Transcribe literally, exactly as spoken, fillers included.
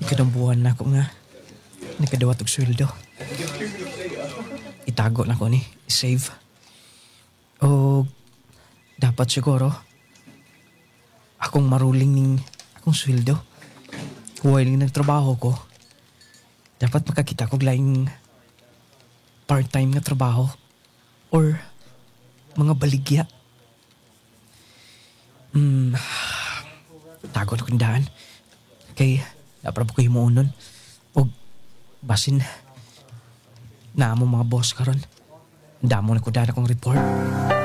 Kadang buwan na ako nga. Nagkadawat og sweldo. Itago na ko ni. Save. O dapat siguro akong maruling ning akong sweldo. While nagtrabaho ko, dapat makakita ko laing part-time na trabaho or mga baligya. Hmm, tago na kong daan. Kay naprabo ko himuon nun. O basin na mo mga boss karon. Damo na ko daan akong report.